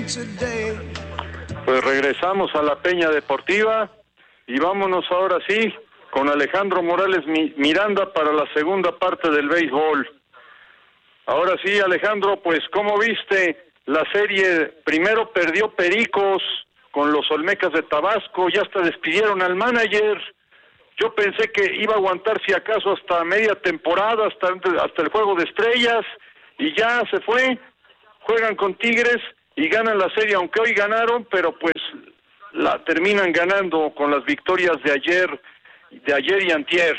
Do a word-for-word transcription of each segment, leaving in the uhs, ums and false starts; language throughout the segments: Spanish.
Pues regresamos a la Peña Deportiva y vámonos ahora sí con Alejandro Morales Miranda para la segunda parte del béisbol. Ahora sí, Alejandro, pues ¿cómo viste la serie? Primero perdió Pericos con los Olmecas de Tabasco, ya hasta despidieron al manager. Yo pensé que iba a aguantar si acaso hasta media temporada, hasta, hasta el Juego de Estrellas, y ya se fue. Juegan con Tigres y ganan la serie, aunque hoy ganaron, pero pues la terminan ganando con las victorias de ayer, de ayer y antier.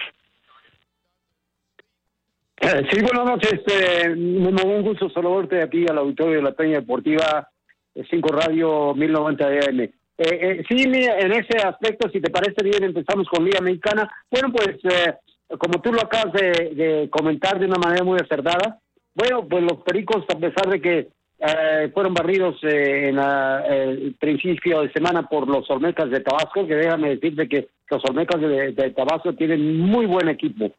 Sí, buenas noches. Eh, un gusto saludarte aquí al auditorio de la Peña Deportiva cinco Radio mil noventa A M. Eh, eh, sí, en ese aspecto, si te parece bien, empezamos con Liga Mexicana. Bueno, pues eh, como tú lo acabas de, de comentar de una manera muy acertada, bueno, pues los Pericos, a pesar de que eh, fueron barridos eh, en la, el principio de semana por los Olmecas de Tabasco, que déjame decirte que los Olmecas de, de Tabasco tienen muy buen equipo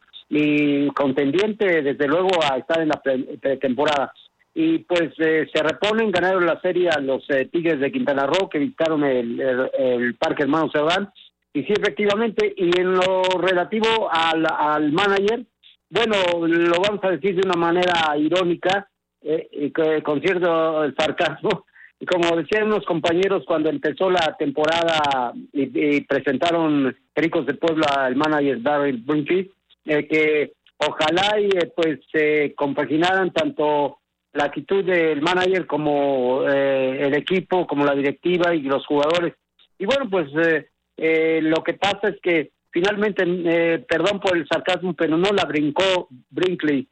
y contendiente desde luego a estar en la pretemporada. Y pues eh, se reponen, ganaron la serie a los eh, Tigres de Quintana Roo, que visitaron el, el, el Parque Hermano Cerdán, y sí, efectivamente, y en lo relativo al, al manager, bueno, lo vamos a decir de una manera irónica, eh, y que, con cierto sarcasmo, y como decían unos compañeros cuando empezó la temporada y, y presentaron Pericos de Puebla al manager Darryl Brinkley, Eh, que ojalá y eh, pues eh, compaginaran tanto la actitud del manager como eh, el equipo, como la directiva y los jugadores. Y bueno, pues eh, eh, lo que pasa es que finalmente, eh, perdón por el sarcasmo, pero no la brincó Brinkley,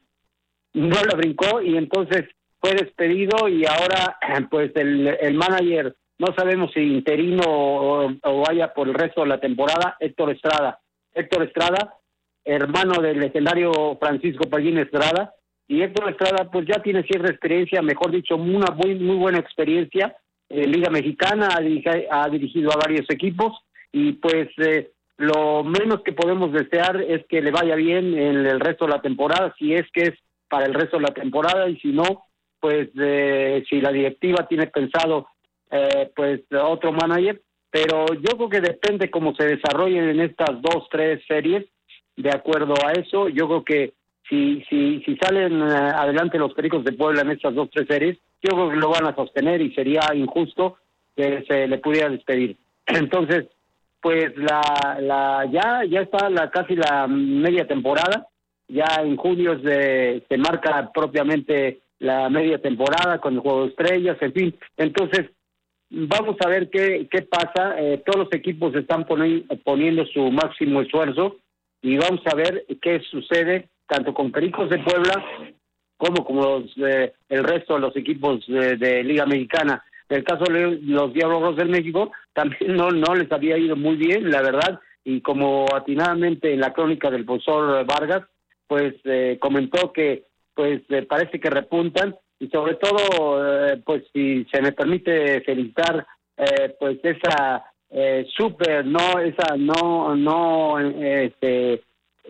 no la brincó y entonces fue despedido y ahora pues el, el manager, no sabemos si interino o, o vaya por el resto de la temporada, Héctor Estrada. Héctor Estrada, hermano del legendario Francisco Pallín Estrada, y Héctor Estrada pues ya tiene cierta experiencia, mejor dicho, una muy, muy buena experiencia en Liga Mexicana, ha, dirigi- ha dirigido a varios equipos, y pues eh, lo menos que podemos desear es que le vaya bien en el resto de la temporada, si es que es para el resto de la temporada, y si no, pues eh, si la directiva tiene pensado eh, pues otro manager, pero yo creo que depende cómo se desarrollen en estas dos, tres series. De acuerdo a eso, yo creo que si si si salen uh, adelante los Pericos de Puebla en estas dos tres series, yo creo que lo van a sostener y sería injusto que se le pudiera despedir. Entonces, pues la la ya ya está la casi la media temporada, ya en junio se se marca propiamente la media temporada con el Juego de Estrellas, en fin. Entonces, vamos a ver qué qué pasa. Eh, todos los equipos están poni- poniendo su máximo esfuerzo. Y vamos a ver qué sucede tanto con Pericos de Puebla como con los, eh, el resto de los equipos de, de Liga Mexicana. En el caso de los Diablos Rojos del México, también no, no les había ido muy bien, la verdad, y como atinadamente en la crónica del profesor Vargas, pues eh, comentó que pues eh, parece que repuntan, y sobre todo, eh, pues si se me permite felicitar, eh, pues esa... Eh, super, no, esa no, no, este,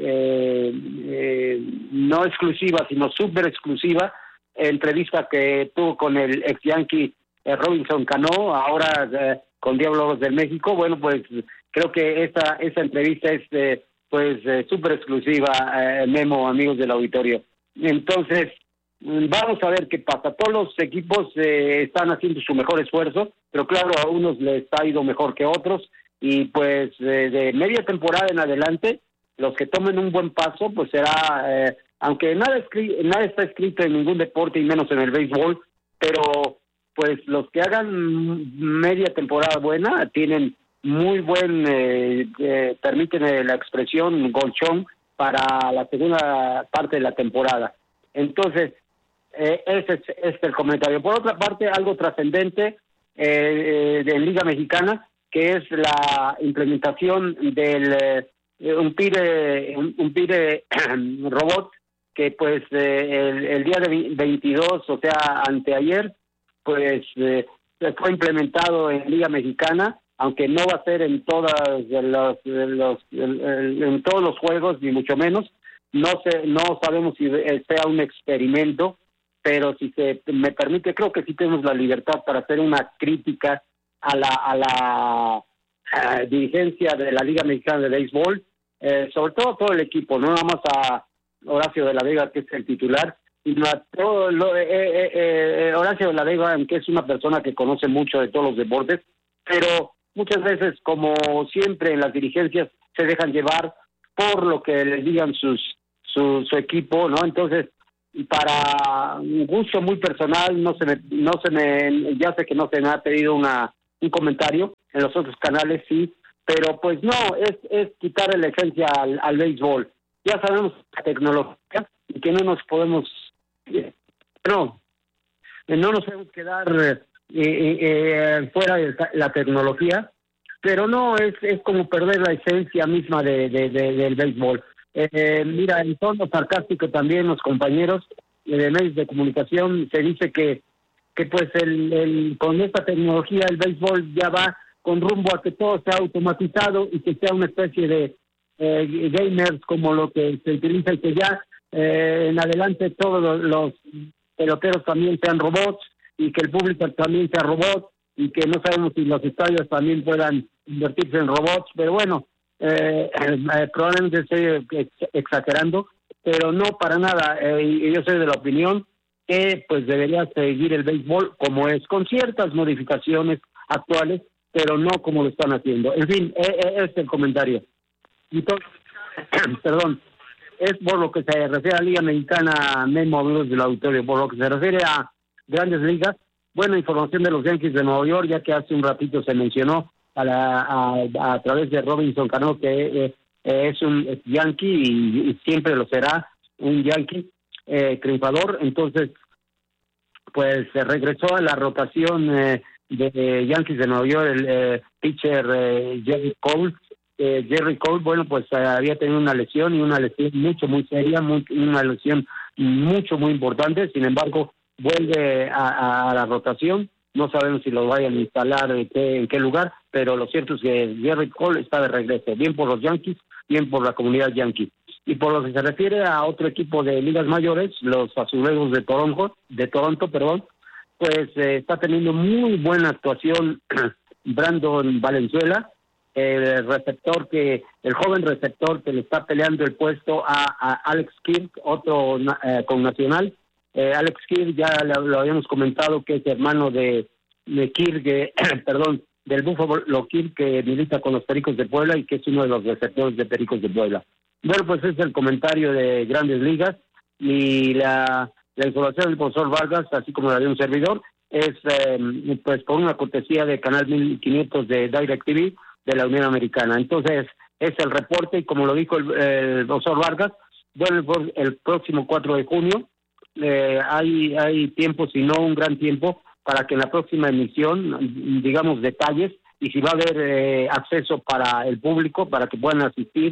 eh, eh, no exclusiva, sino super exclusiva entrevista que tuvo con el ex Yankee eh, Robinson Cano, ahora eh, con Diablos del México. Bueno, pues creo que esa esa entrevista es eh, pues eh, super exclusiva, eh, Memo, amigos del auditorio. Entonces, vamos a ver qué pasa. Todos los equipos eh, están haciendo su mejor esfuerzo, pero claro, a unos les ha ido mejor que otros, y pues eh, de media temporada en adelante, los que tomen un buen paso, pues será, eh, aunque nada, escri- nada está escrito en ningún deporte y menos en el béisbol, pero pues los que hagan media temporada buena tienen muy buen, eh, eh, permiten eh, la expresión, colchón para la segunda parte de la temporada. Entonces, Eh, ese es, ese es el comentario. Por otra parte, algo trascendente eh, eh, de Liga Mexicana, que es la implementación del eh, un pire un, un pire robot que pues eh, el, el día de veintidós, o sea, anteayer, pues eh, fue implementado en Liga Mexicana, aunque no va a ser en todas los, los en, en todos los juegos, ni mucho menos. No sé, no sabemos si sea un experimento. pero si se me permite, creo que sí tenemos la libertad para hacer una crítica a la a la a dirigencia de la Liga Mexicana de Béisbol, eh, sobre todo todo el equipo, no nada más a Horacio de la Vega, que es el titular, sino a todo lo, eh, eh, eh, Horacio de la Vega, que es una persona que conoce mucho de todos los deportes, pero muchas veces, como siempre en las dirigencias, se dejan llevar por lo que les digan sus su, su equipo, ¿no? Entonces, para un gusto muy personal, no se me, no se me, ya sé que no se me ha pedido una un comentario, en los otros canales sí, pero pues no, es es quitarle la esencia al, al béisbol. Ya sabemos la tecnología y que no nos podemos, eh, no, no nos podemos quedar eh, eh, eh, fuera de la tecnología, pero no, es es como perder la esencia misma de, de, de del béisbol. Eh, mira, en tono sarcástico también los compañeros de medios de comunicación se dice que que pues el, el con esta tecnología el béisbol ya va con rumbo a que todo sea automatizado y que sea una especie de eh, gamers como lo que se utiliza y que ya eh, en adelante todos los, los peloteros también sean robots y que el público también sea robot y que no sabemos si los estadios también puedan convertirse en robots, pero bueno, eh, eh, probablemente estoy ex- exagerando, pero no para nada, eh, yo soy de la opinión que pues debería seguir el béisbol como es, con ciertas modificaciones actuales, pero no como lo están haciendo. En fin, eh, eh, este es el comentario. Entonces, perdón, es por lo que se refiere a Liga Mexicana, Memo, amigos del auditorio, por lo que se refiere a Grandes Ligas, buena información de los Yankees de Nueva York, ya que hace un ratito se mencionó a, la, a, a través de Robinson Cano que eh, es un es Yankee y, y siempre lo será, un Yankee eh, triunfador. Entonces pues se regresó a la rotación eh, de Yankees de Nueva York el eh, pitcher eh, Jerry Cole. eh, Jerry Cole, bueno, pues eh, había tenido una lesión y una lesión mucho muy seria, muy, una lesión mucho muy importante. Sin embargo, vuelve a, a la rotación. No sabemos si lo vayan a instalar en qué, en qué lugar, pero lo cierto es que Jerry Cole está de regreso, bien por los Yankees, bien por la comunidad Yankee. Y por lo que se refiere a otro equipo de ligas mayores, los Azulejos de Toronto, de Toronto, perdón, pues eh, está teniendo muy buena actuación Brandon Valenzuela, el receptor que, el joven receptor que le está peleando el puesto a, a Alex Kirk, otro eh, con Nacional. Eh, Alex Kirk ya lo, lo habíamos comentado que es hermano de, de Kirk, eh, perdón, del Búfalo Kirk, que milita con los Pericos de Puebla y que es uno de los receptores de Pericos de Puebla. Bueno, pues es el comentario de Grandes Ligas y la, la información del profesor Vargas, así como la de un servidor, es eh, pues por una cortesía de Canal mil quinientos de DirecTV de la Unión Americana. Entonces, es el reporte y como lo dijo el, el profesor Vargas, bueno, el, el próximo cuatro de junio eh, hay, hay tiempo, si no un gran tiempo, para que en la próxima emisión, digamos, detalles y si va a haber eh, acceso para el público, para que puedan asistir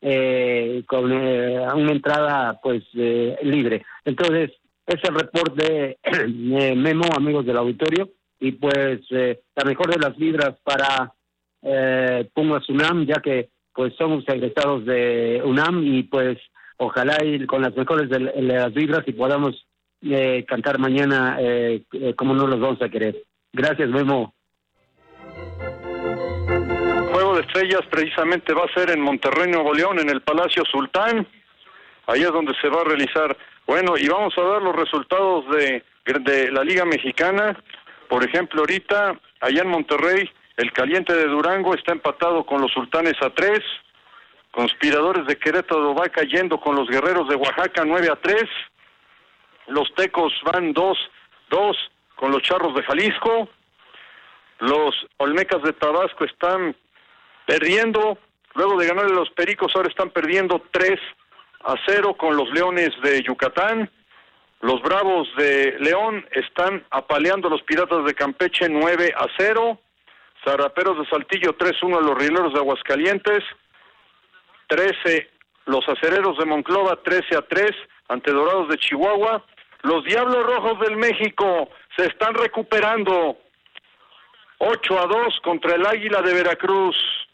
Eh, con eh, una entrada pues eh, libre. Entonces es el reporte eh, Memo, amigos del auditorio, y pues eh, la mejor de las vibras para eh, Pumas UNAM, ya que pues somos egresados de UNAM y pues ojalá ir con las mejores de, de las vibras y podamos eh, cantar mañana eh, eh, como no los vamos a querer. Gracias, Memo. Juego de Estrellas precisamente va a ser en Monterrey, Nuevo León, en el Palacio Sultán. Ahí es donde se va a realizar. Bueno, y vamos a ver los resultados de, de la Liga Mexicana. Por ejemplo, ahorita, allá en Monterrey, el Caliente de Durango está empatado con los Sultanes a tres. Conspiradores de Querétaro va cayendo con los Guerreros de Oaxaca nueve a tres. Los Tecos van dos dos con los Charros de Jalisco. Los Olmecas de Tabasco están perdiendo, luego de ganarle a los Pericos, ahora están perdiendo tres a cero con los Leones de Yucatán. Los Bravos de León están apaleando a los Piratas de Campeche nueve a cero. Zaraperos de Saltillo tres a uno a los Rieleros de Aguascalientes. trece los Acereros de Monclova trece a tres ante Dorados de Chihuahua. Los Diablos Rojos del México se están recuperando ocho a dos contra el Águila de Veracruz.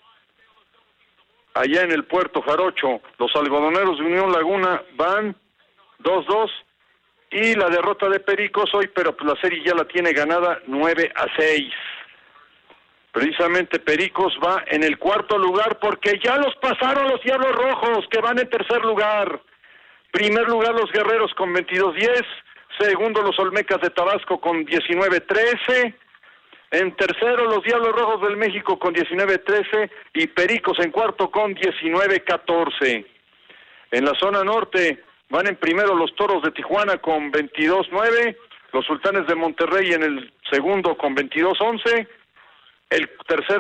Allá en el Puerto Jarocho, los Algodoneros de Unión Laguna van dos dos y la derrota de Pericos hoy, pero pues la serie ya la tiene ganada nueve a seis. Precisamente Pericos va en el cuarto lugar porque ya los pasaron los Diablos Rojos, que van en tercer lugar. Primer lugar los Guerreros con veintidós diez, segundo los Olmecas de Tabasco con diecinueve trece, en tercero los Diablos Rojos del México con diecinueve trece y Pericos en cuarto con diecinueve catorce. En la zona norte van en primero los Toros de Tijuana con veintidós nueve, los Sultanes de Monterrey en el segundo con veintidós once, el tercero